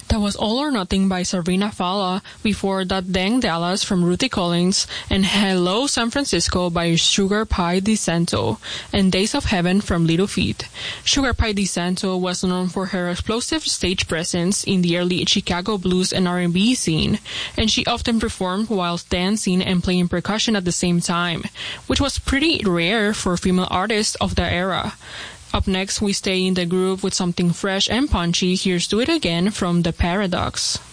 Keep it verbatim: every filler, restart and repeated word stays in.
That was All or Nothing by Sabrina Fala, before that Dang Dallas from Ruthie Collins, and Hello San Francisco by Sugar Pie DeSanto, and Days of Heaven from Little Feat. Sugar Pie DeSanto was known for her explosive stage presence in the early Chicago blues and R and B scene, and she often performed whilst dancing and playing percussion at the same time, which was pretty rare for female artists of the era. Up next, we stay in the groove with something fresh and punchy. Here's Do It Again from The Paradox.